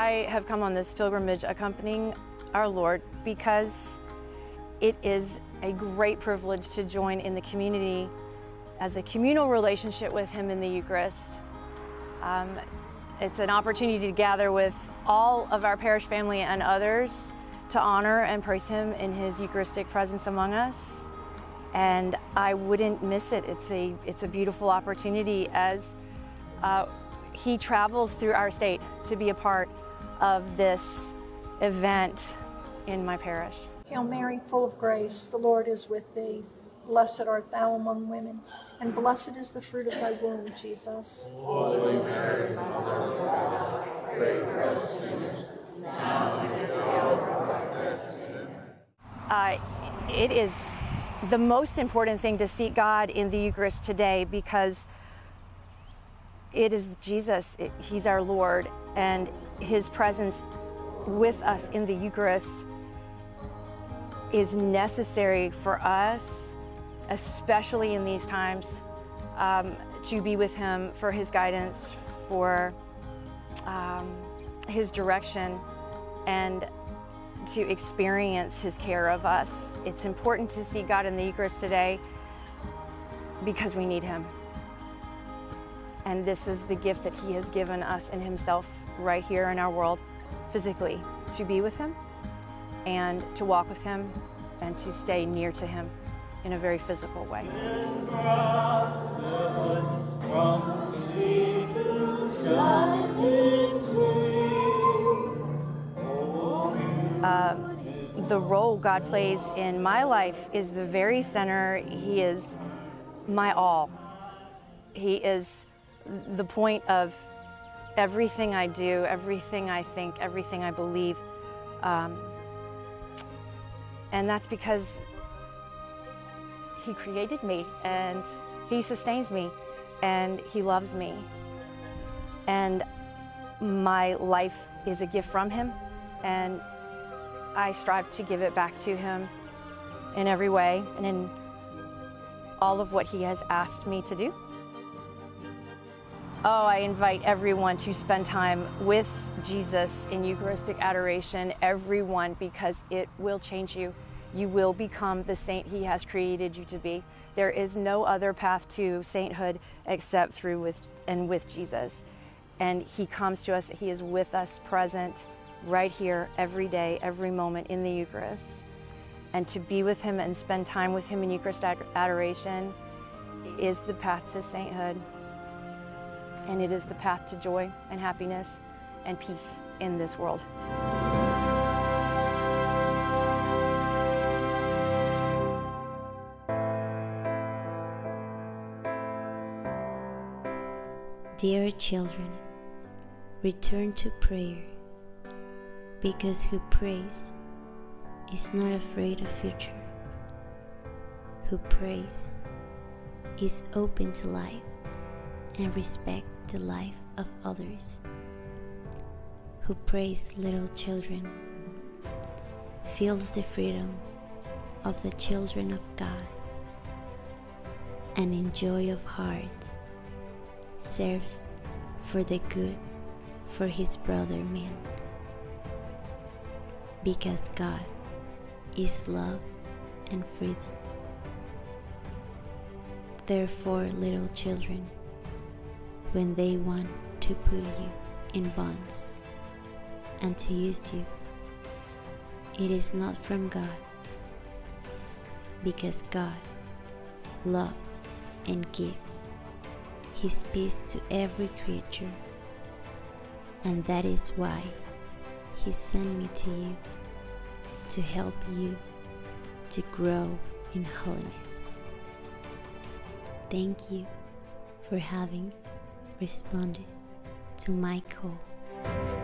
I have come on this pilgrimage accompanying our Lord because it is a great privilege to join in the community as a communal relationship with Him in the Eucharist. It's an opportunity to gather with all of our parish family and others to honor and praise Him in His Eucharistic presence among us. And I wouldn't miss it. It's a beautiful opportunity as He travels through our state to be a part of this event in my parish. Hail Mary, full of grace, the Lord is with thee. Blessed art thou among women, and blessed is the fruit of thy womb, Jesus. Holy Mary, Mother of God, pray for us sinners, now and at the hour of our death. Amen. It is the most important thing to seek God in the Eucharist today because it is Jesus. He's our Lord, and His presence with us in the Eucharist is necessary for us, especially in these times, to be with Him for His guidance, for His direction, and to experience His care of us. It's important to see God in the Eucharist today because we need Him. And this is the gift that He has given us in Himself right here in our world, physically, to be with Him and to walk with Him and to stay near to Him in a very physical way. The role God plays in my life is the very center. He is my all. He is the point of everything I do, everything I think, everything I believe. And that's because He created me, and He sustains me, and He loves me. And my life is a gift from Him, and I strive to give it back to Him in every way and in all of what He has asked me to do. Oh, I invite everyone to spend time with Jesus in Eucharistic adoration, everyone, because it will change you. You will become the saint He has created you to be. There is no other path to sainthood except through with Jesus. And He comes to us, He is with us, present, right here, every day, every moment in the Eucharist. And to be with Him and spend time with Him in Eucharistic adoration is the path to sainthood. And it is the path to joy and happiness and peace in this world. Dear children, return to prayer, because who prays is not afraid of future. Who prays is open to life and respect the life of others. Who prays, little children, feels the freedom of the children of God, and in joy of hearts serves for the good for his brother man. Because God is love and freedom. Therefore, little children, when they want to put you in bonds and to use you, it is not from God, because God loves and gives His peace to every creature, and that is why He sent me to you, to help you to grow in holiness. Thank you for having responded to my call.